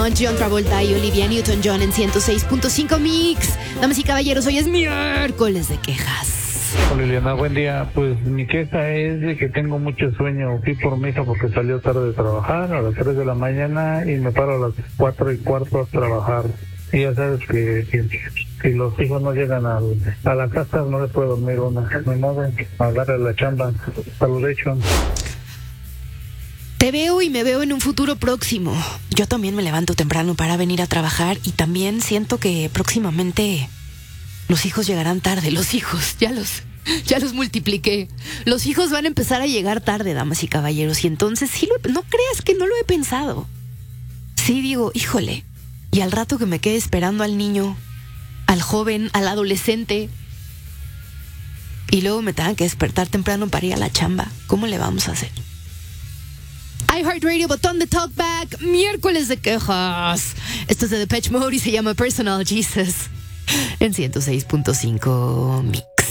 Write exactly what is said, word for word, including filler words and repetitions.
Hunt, John Travolta y Olivia Newton-John en ciento seis punto cinco Mix. Damas y caballeros, hoy es miércoles de quejas. Hola Liliana, buen día. Pues mi queja es de que tengo mucho sueño. Fui por mi hija porque salió tarde de trabajar a las tres de la mañana y me paro a las cuatro y cuarto a trabajar. Y ya sabes que si los hijos no llegan al, a la casa no les puedo dormir una. Me mueven, agarra la chamba. Saludation. Te veo y me veo en un futuro próximo. Yo también me levanto temprano para venir a trabajar y también siento que próximamente los hijos llegarán tarde. Los hijos, ya los, ya los multipliqué. Los hijos van a empezar a llegar tarde, damas y caballeros. Y entonces, sí, lo, no creas que no lo he pensado. Sí digo, híjole. Y al rato que me quede esperando al niño, al joven, al adolescente, y luego me tengan que despertar temprano para ir a la chamba, ¿cómo le vamos a hacer? iHeartRadio, botón de talkback, miércoles de quejas. Esto es de Depeche Mode y se llama Personal Jesus en ciento seis punto cinco Mix.